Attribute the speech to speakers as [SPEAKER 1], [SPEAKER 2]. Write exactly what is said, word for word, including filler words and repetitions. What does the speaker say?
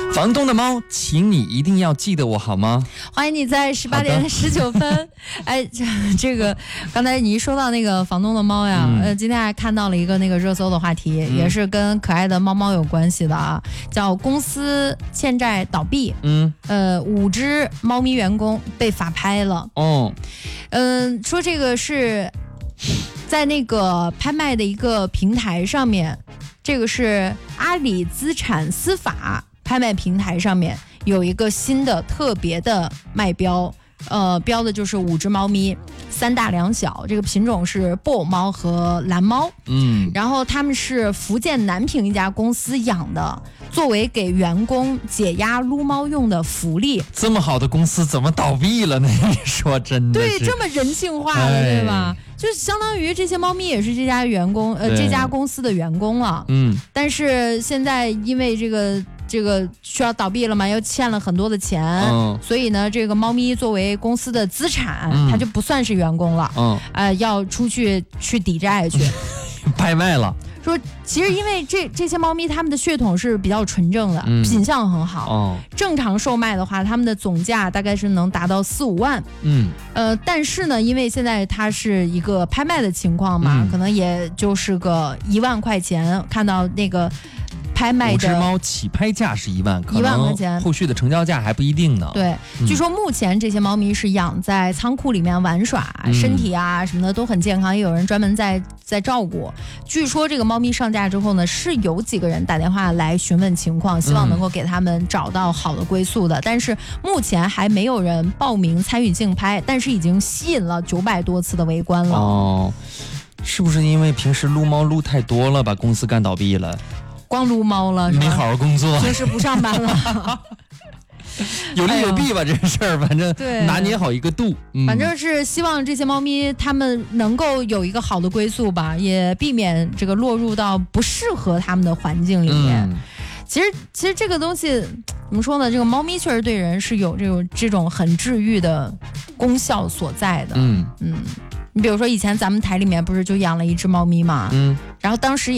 [SPEAKER 1] 房东的猫，请你一定要记得我好吗？
[SPEAKER 2] 欢迎你在十八点十九分。哎，这这个刚才你一说到那个房东的猫呀，嗯、呃，今天还看到了一个那个热搜的话题，嗯、也是跟可爱的猫猫有关系的啊，叫公司欠债倒闭，嗯，呃，五只猫咪员工被法拍了。哦，嗯、呃，说这个是在那个拍卖的一个平台上面，这个是阿里资产司法拍卖平台上面有一个新的特别的卖标，呃，标的就是五只猫咪，三大两小，这个品种是布偶猫和蓝猫，嗯，然后他们是福建南平一家公司养的，作为给员工解压撸猫用的福利。
[SPEAKER 1] 这么好的公司怎么倒闭了呢？你说真的
[SPEAKER 2] 对，这么人性化了，对吧？就相当于这些猫咪也是这家员工，呃，这家公司的员工了，嗯，但是现在因为这个。这个需要倒闭了嘛，又欠了很多的钱，嗯、所以呢，这个猫咪作为公司的资产，嗯、它就不算是员工了，嗯，呃，要出去去抵债去，
[SPEAKER 1] 拍卖了。
[SPEAKER 2] 说其实因为这这些猫咪它们的血统是比较纯正的，嗯、品相很好，哦，正常售卖的话，它们的总价大概是能达到四五万，嗯，呃，但是呢，因为现在它是一个拍卖的情况嘛，嗯、可能也就是个一万块钱，看到那个。拍卖的
[SPEAKER 1] 五只猫起拍价是一万，
[SPEAKER 2] 一万块钱，
[SPEAKER 1] 后续的成交价还不一定呢。
[SPEAKER 2] 对，嗯、据说目前这些猫咪是养在仓库里面玩耍，嗯、身体啊什么的都很健康，也有人专门在在照顾。据说这个猫咪上架之后呢，是有几个人打电话来询问情况，希望能够给他们找到好的归宿的，嗯、但是目前还没有人报名参与竞拍，但是已经吸引了九百多次的围观了。哦，
[SPEAKER 1] 是不是因为平时撸猫撸太多了，把公司干倒闭了？
[SPEAKER 2] 光撸猫了，
[SPEAKER 1] 没好好工作，
[SPEAKER 2] 平时不上班了。
[SPEAKER 1] 有利有弊吧，哎、这事儿反正拿捏好一个度。
[SPEAKER 2] 嗯、反正是希望这些猫咪它们能够有一个好的归宿吧，也避免这个落入到不适合它们的环境里面。嗯、其实，其实这个东西怎么说呢？这个猫咪确实对人是有这种这种很治愈的功效所在的。嗯嗯，你比如说以前咱们台里面不是就养了一只猫咪嘛，嗯，然后当时也。